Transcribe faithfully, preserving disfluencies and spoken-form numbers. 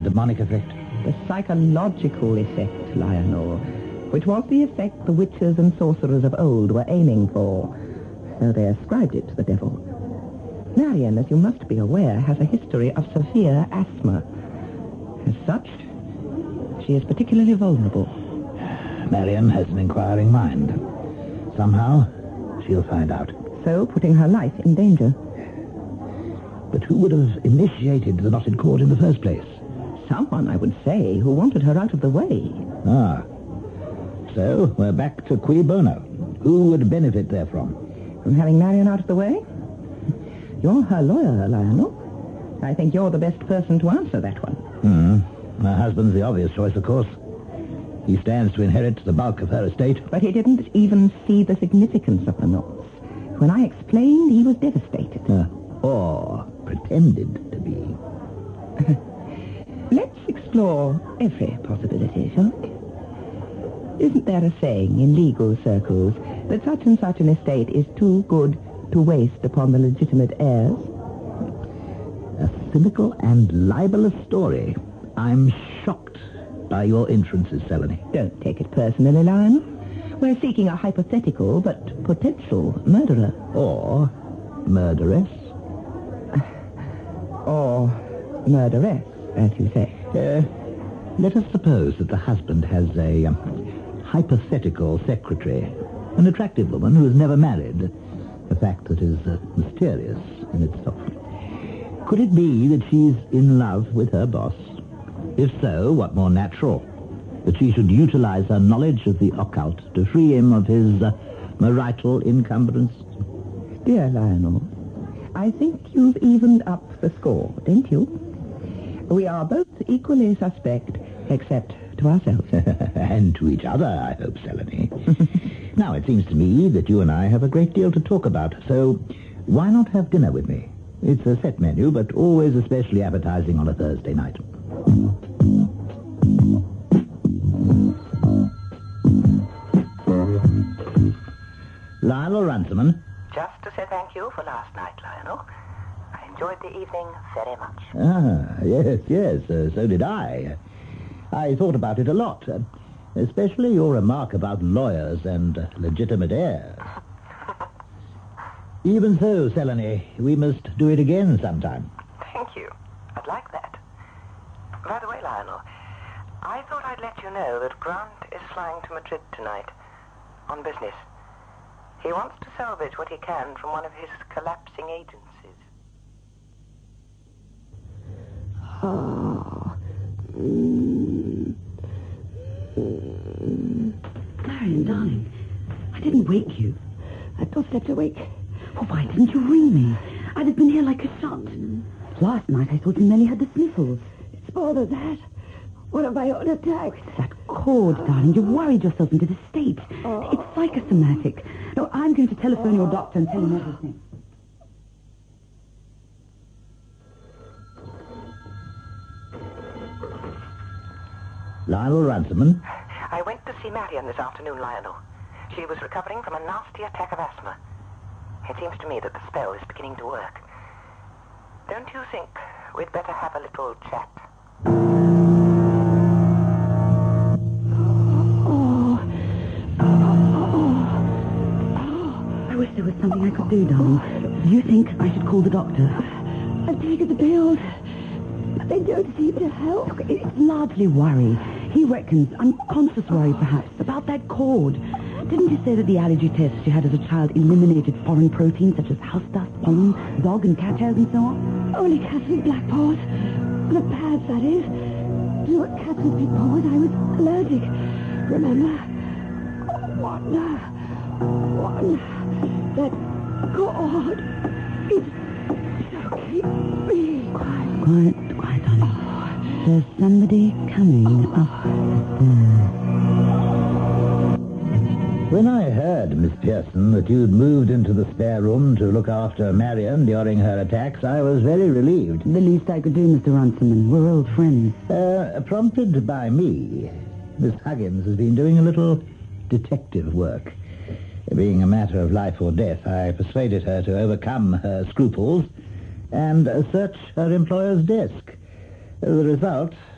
demonic effect? The psychological effect, Lionel, which was the effect the witches and sorcerers of old were aiming for. So they ascribed it to the devil. Marian, as you must be aware, has a history of severe asthma. As such, she is particularly vulnerable. Marian has an inquiring mind. Somehow, she'll find out. So, putting her life in danger. But who would have initiated the knotted cord in the first place? Someone, I would say, who wanted her out of the way. Ah. So, we're back to cui bono. Who would benefit therefrom? From having Marian out of the way? You're her lawyer, Lionel. I think you're the best person to answer that one. Hmm. My husband's the obvious choice, of course. He stands to inherit the bulk of her estate. But he didn't even see the significance of the knots. When I explained, he was devastated. Uh, or pretended to be. Let's explore every possibility, shall we? Isn't there a saying in legal circles that such and such an estate is too good to waste upon the legitimate heirs? A cynical and libelous story. I'm shocked by your inferences, Selene. Don't take it personally, Lionel. We're seeking a hypothetical but potential murderer. Or murderess. Or murderess, as you say. Uh, let us suppose that the husband has a um, hypothetical secretary, an attractive woman who is never married, a fact that is uh, mysterious in itself. Could it be that she's in love with her boss? If so, what more natural that she should utilize her knowledge of the occult to free him of his uh, marital encumbrance? Dear Lionel, I think you've evened up the score, don't you? We are both equally suspect, except to ourselves. And to each other, I hope, Selene. Now, it seems to me that you and I have a great deal to talk about, so why not have dinner with me? It's a set menu, but always especially appetizing on a Thursday night. Lionel Runciman. Just to say thank you for last night, Lionel. I enjoyed the evening very much. Ah, yes, yes, uh, so did I. I thought about it a lot, uh, especially your remark about lawyers and uh, legitimate heirs. Even so, Selene, we must do it again sometime. Thank you. I'd like that. By the way, Lionel, I thought I'd let you know that Grant is flying to Madrid tonight on business. He wants to salvage what he can from one of his collapsing agencies. Oh. Mm. Mm. Marian, darling, I didn't wake you. I've not slept awake. Well, why didn't you ring me? I'd have been here like a shot. Last night I thought you merely had the sniffles. It's more than that. One of my own attacks. That cord, darling. You've worried yourself into this state. Oh. It's psychosomatic. No, I'm going to telephone your doctor and tell him everything. Lionel Runciman. I went to see Marian this afternoon, Lionel. She was recovering from a nasty attack of asthma. It seems to me that the spell is beginning to work. Don't you think we'd better have a little chat? I wish there was something I could do, darling. Do you think I should call the doctor? I've taken the pills, but they don't seem to help. Look, it's largely worry. He reckons unconscious worry, perhaps, about that cord. Didn't you say that the allergy tests she had as a child eliminated foreign proteins such as house dust, pollen, dog and cat hairs and so on? Only cats with black paws. The pads, that is. To what cats with big paws, I was allergic. Remember? One. One. That cord. It's choking me. Quiet, quiet, quiet, darling. There's somebody coming up the stairs. When I heard, Miss Pearson, that you'd moved into the spare room to look after Marian during her attacks, I was very relieved. The least I could do, Mister Runciman. We're old friends. Uh, prompted by me, Miss Huggins has been doing a little detective work. Being a matter of life or death, I persuaded her to overcome her scruples and search her employer's desk. The result